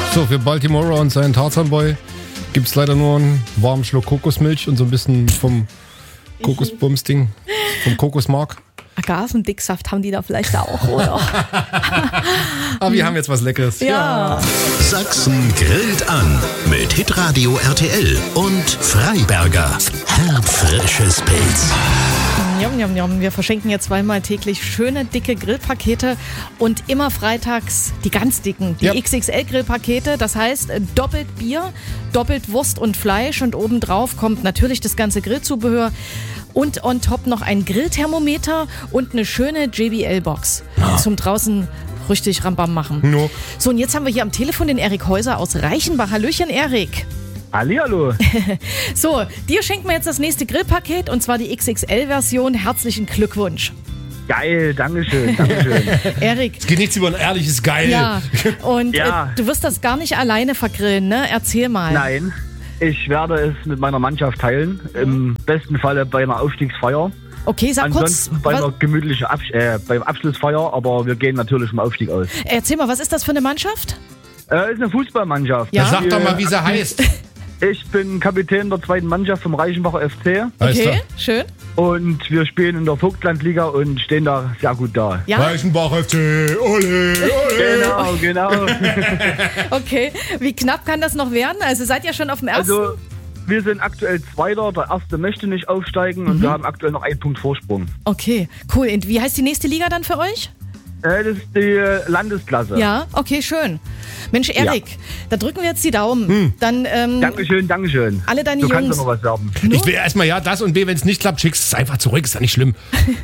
So, für Baltimore und seinen Tarzanboy gibt es leider nur einen warmen Schluck Kokosmilch und so ein bisschen vom Kokosbumsding, vom Kokosmark. Agavendicksaft haben die da vielleicht auch, oder? Aber wir haben jetzt was Leckeres. Ja. Sachsen grillt an mit Hitradio RTL und Freiberger. Herbfrisches Pilz. Njom, njom, njom. Wir verschenken jetzt zweimal täglich schöne, dicke Grillpakete und immer freitags die ganz dicken, die XXL-Grillpakete. Das heißt, doppelt Bier, doppelt Wurst und Fleisch und obendrauf kommt natürlich das ganze Grillzubehör. Und on top noch ein Grillthermometer und eine schöne JBL-Box zum draußen richtig Rambam machen. No. So, und jetzt haben wir hier am Telefon den Erik Häuser aus Reichenbach. Hallöchen, Erik. Hallihallo. So, dir schenken wir jetzt das nächste Grillpaket und zwar die XXL-Version. Herzlichen Glückwunsch. Geil, dankeschön, dankeschön. Erik. Es geht nichts über ein ehrliches Geil. Ja, und Ja. du wirst das gar nicht alleine vergrillen, ne? Erzähl mal. Nein, ich werde es mit meiner Mannschaft teilen. Im besten Falle bei einer Aufstiegsfeier. Okay, sag kurz, Ansonsten bei einer gemütlichen beim Abschlussfeier, aber wir gehen natürlich vom Aufstieg aus. erzähl mal, was ist das für eine Mannschaft? Ist eine Fußballmannschaft. Ja. Sag doch mal, wie sie heißt. Ich bin Kapitän der zweiten Mannschaft vom Reichenbacher FC Heißt Okay, er? schön. und wir spielen in der Vogtlandliga und stehen da sehr gut da. Ja, Reichenbach FC, ole, ole. Genau. okay. Wie knapp kann das noch werden? Also seid ihr schon auf dem ersten? Also wir sind aktuell Zweiter, der Erste möchte nicht aufsteigen und wir haben aktuell noch einen Punkt Vorsprung. Okay, cool. Und wie heißt die nächste Liga dann für euch? Das ist die Landesklasse. Ja, okay, schön. Mensch, Erik, da drücken wir jetzt die Daumen. Dann Dankeschön. alle deine Du Jungs. kannst doch noch was werben. Ich will erstmal ja das und B, wenn es nicht klappt, schickst es einfach zurück, ist ja nicht schlimm.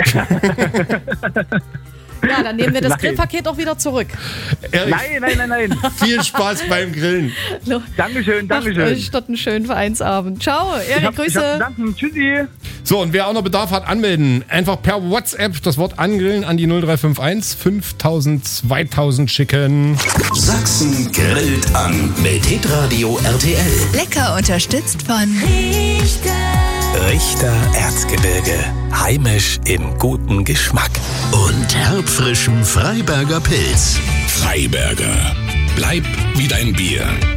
Ja, dann nehmen wir das Nein. Grillpaket auch wieder zurück. Erik, Nein. viel Spaß beim Grillen. Dankeschön. Macht euch dort einen schönen Vereinsabend. Ciao, Erik, Ich hab Grüße. zu danken. Tschüssi. So, und wer auch noch Bedarf hat, anmelden. Einfach per WhatsApp das Wort angrillen an die 0351 5000 2000 schicken. Sachsen grillt an mit Hitradio RTL. Lecker unterstützt von Richter Erzgebirge. Heimisch im guten Geschmack. Und herbfrischem Freiberger Pilz. Freiberger. Bleib wie dein Bier.